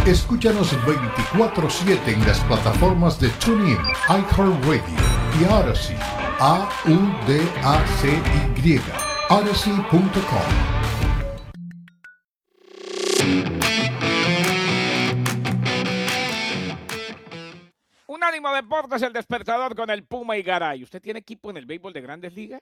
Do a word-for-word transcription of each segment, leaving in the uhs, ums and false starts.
Escúchanos veinticuatro siete en las plataformas de TuneIn, iHeartRadio y Odyssey. A U D A C Y. Odyssey punto com. Unánimo Deportes, el despertador con el Puma y Garay. ¿Usted tiene equipo en el béisbol de Grandes Ligas?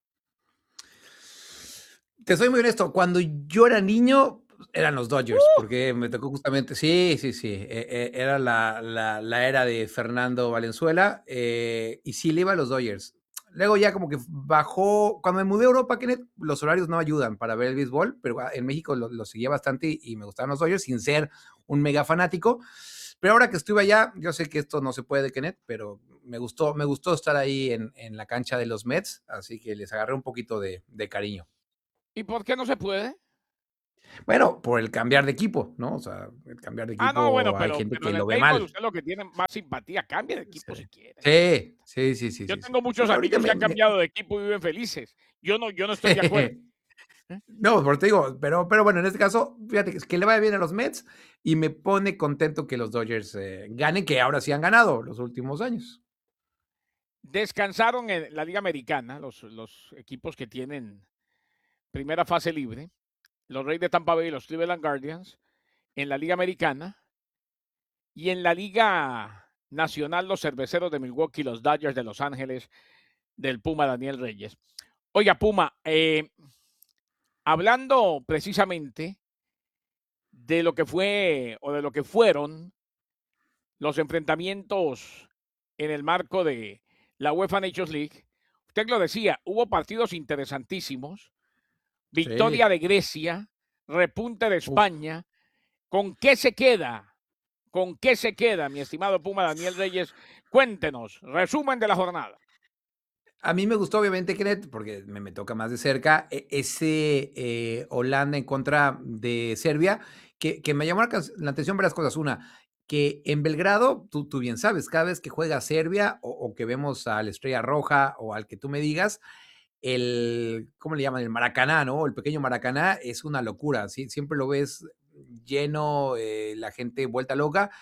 Te soy muy honesto, cuando yo era niño eran los Dodgers, Uh. porque me tocó justamente, sí, sí, sí, eh, eh, era la, la, la era de Fernando Valenzuela, eh, y sí le iba a los Dodgers. Luego ya como que bajó, cuando me mudé a Europa, Kenneth, los horarios no ayudan para ver el béisbol, pero en México lo, lo seguía bastante y, y me gustaban los Dodgers sin ser un mega fanático. Pero ahora que estuve allá, yo sé que esto no se puede, Kenneth, pero me gustó, me gustó estar ahí en, en la cancha de los Mets, así que les agarré un poquito de, de cariño. ¿Y por qué no se puede? Bueno, por el cambiar de equipo, ¿no? O sea, el cambiar de equipo, ah, no, bueno, hay pero, gente pero que en el lo ve béisbol mal. usted lo que tiene más simpatía, cambie de equipo Sí, si quiere. sí, sí, sí, sí. Yo sí, tengo sí. muchos Sí, ahorita amigos me, que han me... cambiado de equipo y viven felices. Yo no, yo no estoy de acuerdo. ¿Eh? No, por te digo, pero, pero bueno, en este caso, fíjate que le vaya bien a los Mets y me pone contento que los Dodgers eh, ganen, que ahora sí han ganado los últimos años. Descansaron en la Liga Americana, los, los equipos que tienen primera fase libre, los Reyes de Tampa Bay y los Cleveland Guardians, en la Liga Americana, y en la Liga Nacional, los Cerveceros de Milwaukee, los Dodgers de Los Ángeles, del Puma Daniel Reyes. Oiga, Puma, eh, hablando precisamente de lo que fue o de lo que fueron los enfrentamientos en el marco de la UEFA Nations League, usted lo decía, hubo partidos interesantísimos, victoria Sí. de Grecia, repunte de Uf. España. ¿Con qué se queda? ¿Con qué se queda, mi estimado Puma Daniel Reyes? Cuéntenos, resumen de la jornada. A mí me gustó, obviamente, Kenneth, porque me, me toca más de cerca, ese eh, Holanda en contra de Serbia, que, que me llamó la atención varias cosas. Una, que en Belgrado, tú, tú bien sabes, cada vez que juega Serbia o, o que vemos a la Estrella Roja o al que tú me digas, el, ¿cómo le llaman? El Maracaná, ¿no? El pequeño Maracaná es una locura, ¿sí? Siempre lo ves lleno, eh, la gente vuelta loca.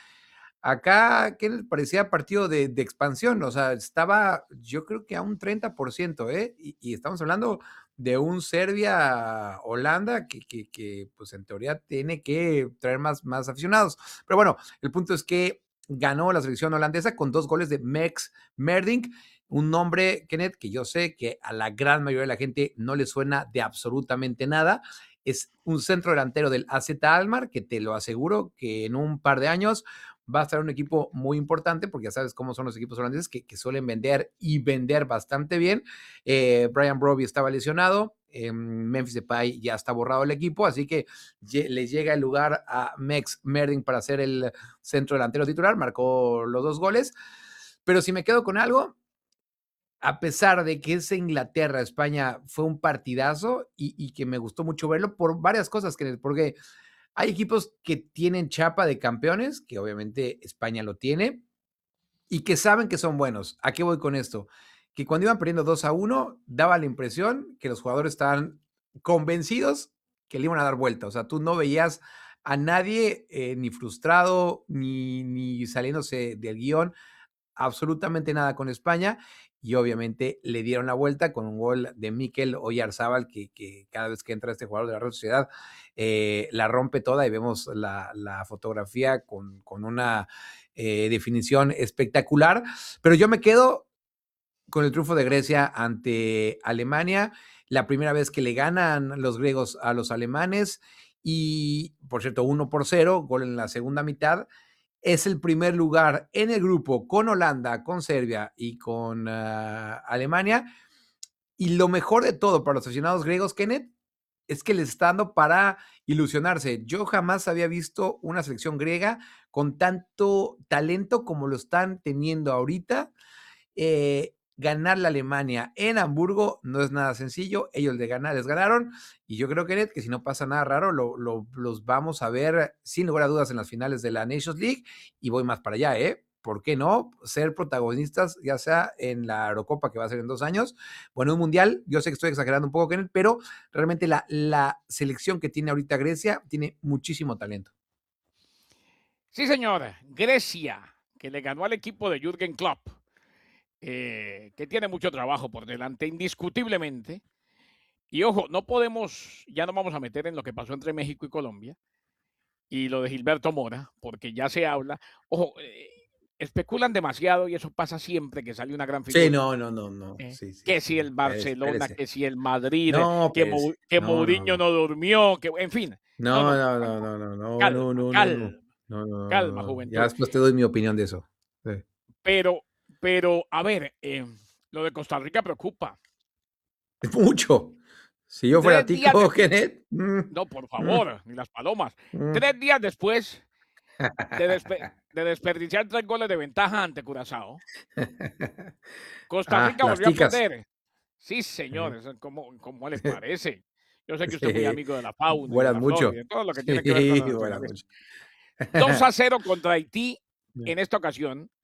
Acá, ¿qué les parecía partido de, de expansión? O sea, estaba, yo creo que a un treinta por ciento, ¿eh? Y, y estamos hablando de un Serbia-Holanda que, que, que, pues en teoría tiene que traer más, más aficionados. Pero bueno, el punto es que ganó la selección holandesa con dos goles de Max Merdink, un nombre, Kenneth, que yo sé que a la gran mayoría de la gente no le suena de absolutamente nada. Es un centro delantero del A Z Alkmaar, que te lo aseguro que en un par de años va a estar un equipo muy importante, porque ya sabes cómo son los equipos holandeses, que, que suelen vender y vender bastante bien. Eh, Brian Brobby estaba lesionado, eh, Memphis Depay ya está borrado el equipo, así que le llega el lugar a Max Merdink para ser el centro delantero titular, marcó los dos goles. Pero si me quedo con algo, a pesar de que ese Inglaterra-España fue un partidazo y, y que me gustó mucho verlo por varias cosas, porque hay equipos que tienen chapa de campeones, que obviamente España lo tiene, y que saben que son buenos. ¿A qué voy con esto? Que cuando iban perdiendo dos a uno, daba la impresión que los jugadores estaban convencidos que le iban a dar vuelta. O sea, tú no veías a nadie eh, ni frustrado, ni, ni saliéndose del guión, absolutamente nada con España, y obviamente le dieron la vuelta con un gol de Mikel Oyarzábal, que, que cada vez que entra este jugador de la Real Sociedad eh, la rompe toda, y vemos la, la fotografía con, con una eh, definición espectacular. Pero yo me quedo con el triunfo de Grecia ante Alemania, la primera vez que le ganan los griegos a los alemanes, y por cierto, uno por cero, gol en la segunda mitad. Es el primer lugar en el grupo con Holanda, con Serbia y con uh, Alemania. Y lo mejor de todo para los aficionados griegos, Kenneth, es que les está dando para ilusionarse. Yo jamás había visto una selección griega con tanto talento como lo están teniendo ahorita. Eh, ganar la Alemania en Hamburgo no es nada sencillo. Ellos de ganar, les ganaron. Y yo creo, Kenneth, que si no pasa nada raro, lo, lo, los vamos a ver sin lugar a dudas en las finales de la Nations League. Y voy más para allá, ¿eh? ¿Por qué no ser protagonistas, ya sea en la Eurocopa, que va a ser en dos años, o en un Mundial? Yo sé que estoy exagerando un poco, Kenneth, pero realmente la, la selección que tiene ahorita Grecia tiene muchísimo talento. Sí, señora. Grecia, que le ganó al equipo de Jürgen Klopp, eh, que tiene mucho trabajo por delante, indiscutiblemente. Y ojo, no podemos, ya no vamos a meter en lo que pasó entre México y Colombia y lo de Gilberto Mora, porque ya se habla. Ojo, eh, especulan demasiado y eso pasa siempre que sale una gran Sí, figura. no, no, no, no. Eh, Sí, sí, que si sí. el Espérese, Barcelona, espérese. que si el Madrid, eh, No, que, Mou- espérese. que No, no, Mourinho no. no durmió, que en fin. No, No, no, no, no, calma, no, no, no, calma, no, no, no, no. calma, No, no, no, calma, no. Ya juventud. después te doy mi opinión de eso. Sí. Pero, pero, a ver, eh, lo de Costa Rica preocupa. Mucho. Si yo fuera Tres días tico, de, Kenneth. mm, no, por mm, favor, ni las palomas. mm. Tres días después de, despe- de desperdiciar tres goles de ventaja ante Curazao, Costa Ah, Rica las volvió a ticas. perder. Sí, Eh, señores, ¿cómo, cómo les parece? Yo sé que usted es muy Sí, amigo de la fauna y de vuelan la flora y mucho. de todo lo que tiene que ver con Sí, la vuelan naturaleza. mucho. dos a cero contra Haití en esta ocasión.